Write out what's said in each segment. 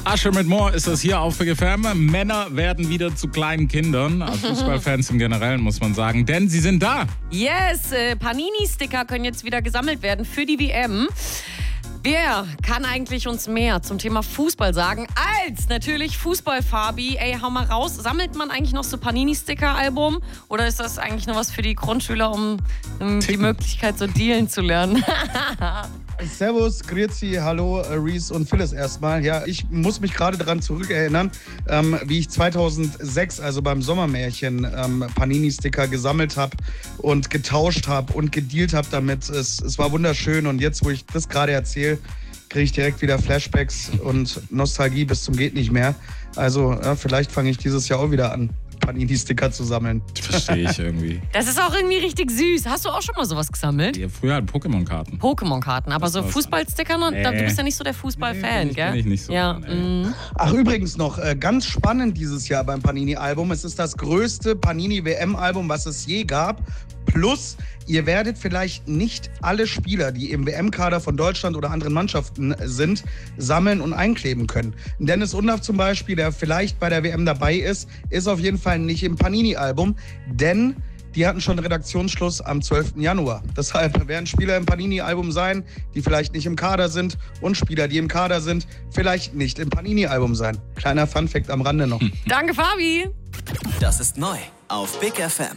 Asche mit Moor ist das hier auf Big FM. Männer werden wieder zu kleinen Kindern. Fußballfans im Generellen, muss man sagen. Denn sie sind da. Yes, Panini-Sticker können jetzt wieder gesammelt werden für die WM. Wer kann eigentlich uns mehr zum Thema Fußball sagen als natürlich Fußball-Fabi? Ey, hau mal raus. Sammelt man eigentlich noch so Panini-Sticker-Album? Oder ist das eigentlich nur was für die Grundschüler, um die Möglichkeit so dealen zu lernen? Servus, Grüezi, hallo, Reese und Phyllis erstmal. Ja, ich muss mich gerade daran zurückerinnern, wie ich 2006, also beim Sommermärchen, Panini-Sticker gesammelt habe und getauscht habe und gedealt habe damit. Es war wunderschön und jetzt, wo ich das gerade erzähle, kriege ich direkt wieder Flashbacks und Nostalgie bis zum geht nicht mehr. Also ja, vielleicht fange ich dieses Jahr auch wieder an, Panini-Sticker zu sammeln. Verstehe ich irgendwie. Das ist auch irgendwie richtig süß. Hast du auch schon mal sowas gesammelt? Ja, früher halt Pokémon-Karten. Pokémon-Karten, aber so Fußballsticker noch? Nee. Du bist ja nicht so der Fußball-Fan, gell? Bin ich nicht so. Ja. Ach, übrigens noch, ganz spannend dieses Jahr beim Panini-Album. Es ist das größte Panini-WM-Album, was es je gab. Plus, ihr werdet vielleicht nicht alle Spieler, die im WM-Kader von Deutschland oder anderen Mannschaften sind, sammeln und einkleben können. Dennis Undaff zum Beispiel, der vielleicht bei der WM dabei ist auf jeden Fall nicht im Panini-Album, denn die hatten schon Redaktionsschluss am 12. Januar. Deshalb werden Spieler im Panini-Album sein, die vielleicht nicht im Kader sind und Spieler, die im Kader sind, vielleicht nicht im Panini-Album sein. Kleiner Funfact am Rande noch. Danke, Fabi. Das ist neu auf Big FM.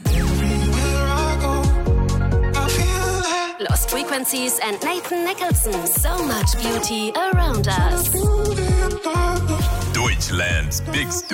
Lost Frequencies and Nathan Nicholson. So much beauty around us. Deutschland's Big